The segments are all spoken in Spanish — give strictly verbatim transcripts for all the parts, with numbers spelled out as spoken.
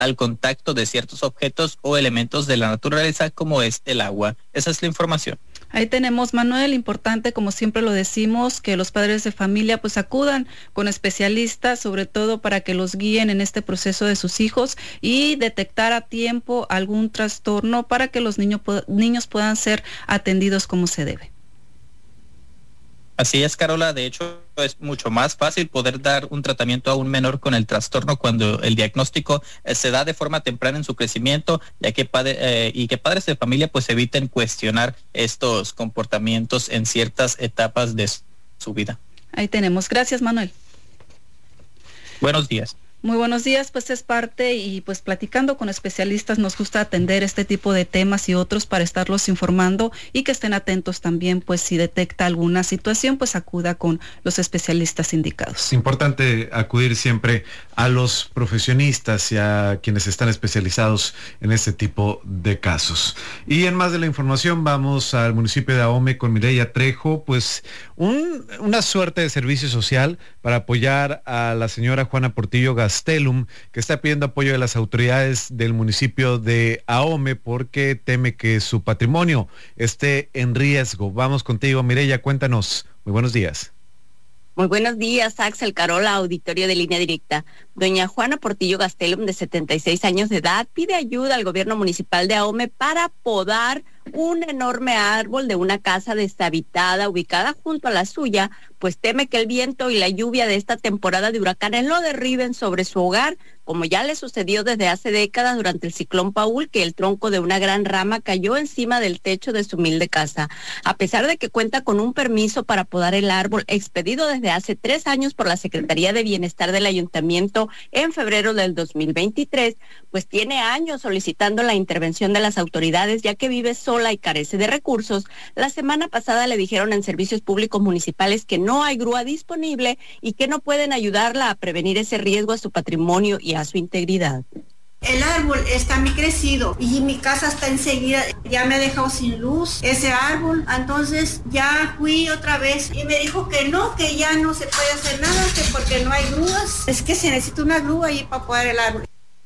al contacto de ciertos objetos o elementos de la naturaleza como es el agua. Esa es la información. Ahí tenemos, Manuel, importante, como siempre lo decimos, que los padres de familia pues acudan con especialistas, sobre todo para que los guíen en este proceso de sus hijos y detectar a tiempo algún trastorno para que los niños, niños puedan ser atendidos como se debe. Así es, Carola. De hecho, es mucho más fácil poder dar un tratamiento a un menor con el trastorno cuando el diagnóstico eh, se da de forma temprana en su crecimiento, ya que padre, eh, y que padres de familia pues eviten cuestionar estos comportamientos en ciertas etapas de su vida. Ahí tenemos. Gracias, Manuel. Buenos días. Muy buenos días, pues es parte y pues platicando con especialistas nos gusta atender este tipo de temas y otros para estarlos informando y que estén atentos también, pues si detecta alguna situación, pues acuda con los especialistas indicados. Es importante acudir siempre a los profesionistas y a quienes están especializados en este tipo de casos. Y en más de la información vamos al municipio de Ahome con Mireya Trejo, pues un, una suerte de servicio social para apoyar a la señora Juana Portillo Gastelum, que está pidiendo apoyo de las autoridades del municipio de Ahome porque teme que su patrimonio esté en riesgo. Vamos contigo, Mireya, cuéntanos. Muy buenos días. Muy buenos días, Axel, Carola, auditorio de Línea Directa. Doña Juana Portillo Gastelum, de setenta y seis años de edad, pide ayuda al gobierno municipal de Ahome para podar un enorme árbol de una casa deshabitada ubicada junto a la suya, pues teme que el viento y la lluvia de esta temporada de huracanes lo derriben sobre su hogar, como ya le sucedió desde hace décadas durante el ciclón Paul, que el tronco de una gran rama cayó encima del techo de su humilde casa. A pesar de que cuenta con un permiso para podar el árbol expedido desde hace tres años por la Secretaría de Bienestar del Ayuntamiento en febrero del dos mil veintitrés, pues tiene años solicitando la intervención de las autoridades, ya que vive sola y carece de recursos. La semana pasada le dijeron en Servicios Públicos Municipales que no hay grúa disponible y que no pueden ayudarla a prevenir ese riesgo a su patrimonio y a su integridad. El árbol está muy crecido y mi casa está enseguida, ya me ha dejado sin luz ese árbol, entonces ya fui otra vez y me dijo que no, que ya no se puede hacer nada, que porque no hay grúas, es que se necesita una grúa ahí para podar el árbol.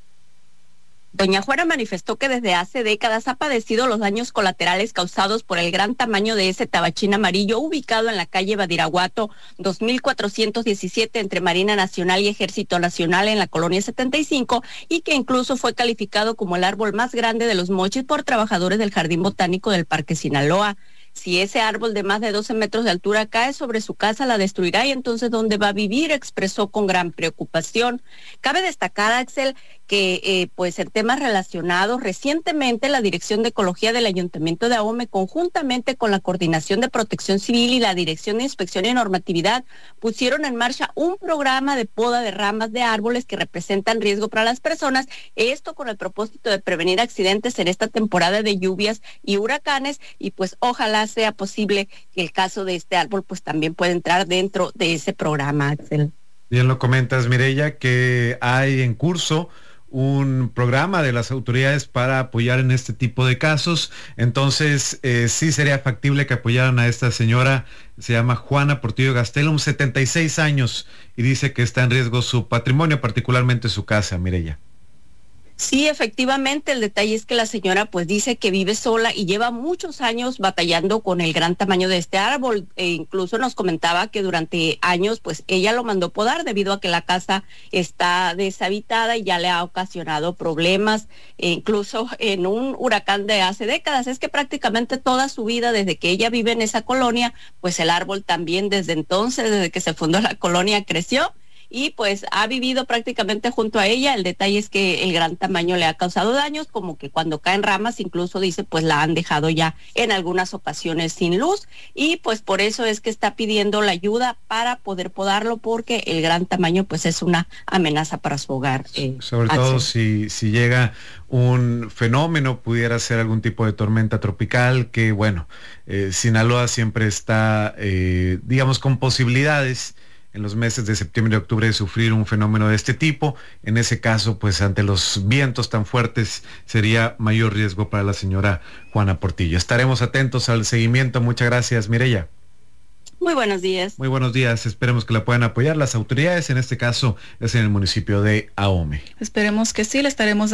Doña Juana manifestó que desde hace décadas ha padecido los daños colaterales causados por el gran tamaño de ese tabachín amarillo ubicado en la calle Badiraguato dos mil cuatrocientos diecisiete entre Marina Nacional y Ejército Nacional en la colonia setenta y cinco y que incluso fue calificado como el árbol más grande de Los Mochis por trabajadores del Jardín Botánico del Parque Sinaloa. Si ese árbol de más de doce metros de altura cae sobre su casa, la destruirá y entonces ¿dónde va a vivir?, expresó con gran preocupación. Cabe destacar, Axel, que eh, pues en temas relacionados, recientemente la Dirección de Ecología del Ayuntamiento de Ahome, conjuntamente con la Coordinación de Protección Civil y la Dirección de Inspección y Normatividad, pusieron en marcha un programa de poda de ramas de árboles que representan riesgo para las personas, esto con el propósito de prevenir accidentes en esta temporada de lluvias y huracanes, y pues ojalá sea posible que el caso de este árbol pues también pueda entrar dentro de ese programa, Axel. Bien lo comentas, Mireya, que hay en curso un programa de las autoridades para apoyar en este tipo de casos, entonces eh, sí sería factible que apoyaran a esta señora, se llama Juana Portillo Gastelum, setenta y seis años, y dice que está en riesgo su patrimonio, particularmente su casa, Mireya. Sí, efectivamente, el detalle es que la señora pues dice que vive sola y lleva muchos años batallando con el gran tamaño de este árbol, e incluso nos comentaba que durante años pues ella lo mandó podar debido a que la casa está deshabitada y ya le ha ocasionado problemas, e incluso en un huracán de hace décadas. Es que prácticamente toda su vida, desde que ella vive en esa colonia, pues el árbol también desde entonces, desde que se fundó la colonia, creció y pues ha vivido prácticamente junto a ella. El detalle es que el gran tamaño le ha causado daños, como que cuando caen ramas, incluso dice, pues la han dejado ya en algunas ocasiones sin luz, y pues por eso es que está pidiendo la ayuda para poder podarlo, porque el gran tamaño pues es una amenaza para su hogar. Eh, Sobre todo si, si llega un fenómeno, pudiera ser algún tipo de tormenta tropical, que bueno, eh, Sinaloa siempre está, eh, digamos, con posibilidades en los meses de septiembre y octubre de sufrir un fenómeno de este tipo. En ese caso, pues ante los vientos tan fuertes sería mayor riesgo para la señora Juana Portillo. Estaremos atentos al seguimiento. Muchas gracias, Mireya. Muy buenos días. Muy buenos días. Esperemos que la puedan apoyar las autoridades. En este caso es en el municipio de Ahome. Esperemos que sí, le estaremos